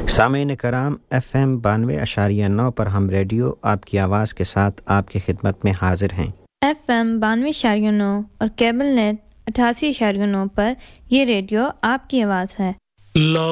सामीन कराम FM 92.9 पर हम रेडियो आपकी आवाज़ के साथ आपकी खिदमत में हाजिर हैं। FM 92.9 और केबल नेट 88.9 पर यह रेडियो आपकी आवाज़ है।